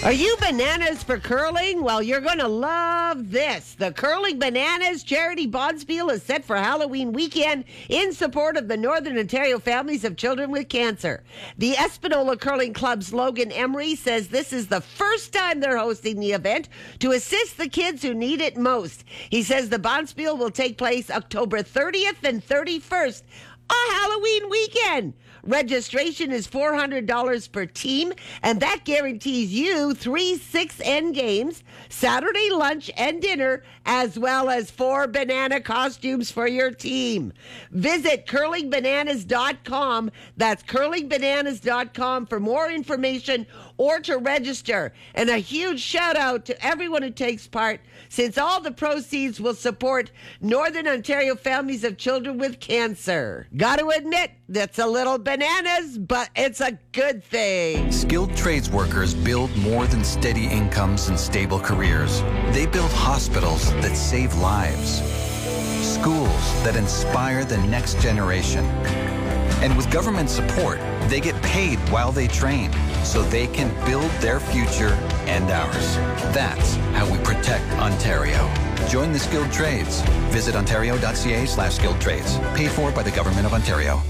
Are you bananas for curling? Well, you're going to love this. The Curling Bananas Charity Bonspiel is set for Halloween weekend in support of the Northern Ontario families of children with cancer. The Espanola Curling Club's Logan Emery says this is the first time they're hosting the event to assist the kids who need it most. He says the Bonspiel will take place October 30th and 31st, a Halloween weekend. Registration is $400 per team, and that guarantees you 3 6-end games, Saturday lunch and dinner, as well as 4 banana costumes for your team. Visit curlingbananas.com. That's curlingbananas.com for more information or to register. And a huge shout out to everyone who takes part, since all the proceeds will support Northern Ontario families of children with cancer. Got to admit, that's a little bananas, but it's a good thing. Skilled trades workers build more than steady incomes and stable careers. They build hospitals that save lives, schools that inspire the next generation. And with government support, they get paid while they train so they can build their future and ours. That's how we protect Ontario. Join the skilled trades. Visit ontario.ca/skilled trades. Paid for by the Government of Ontario.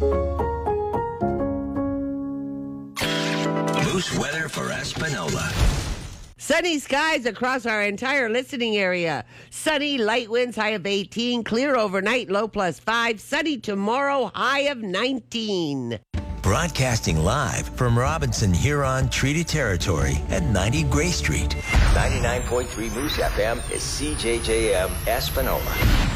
Moose weather for Espanola. Sunny skies across our entire listening area. Sunny, light winds, high of 18. Clear overnight, low +5. Sunny tomorrow, high of 19. Broadcasting live from Robinson Huron Treaty Territory at 90 Gray Street. 99.3 Moose FM is CJJM Espanola.